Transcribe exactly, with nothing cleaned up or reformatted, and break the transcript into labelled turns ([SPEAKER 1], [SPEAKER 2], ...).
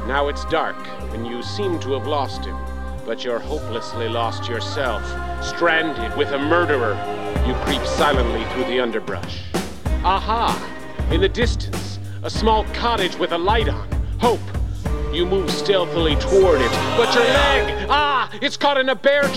[SPEAKER 1] Now it's dark, and you seem to have lost him, but you're hopelessly lost yourself. Stranded with a murderer, you creep silently through the underbrush. Aha! In the distance, a small cottage with a light on. Hope. You move stealthily toward it, but your leg, ah, it's caught in a bear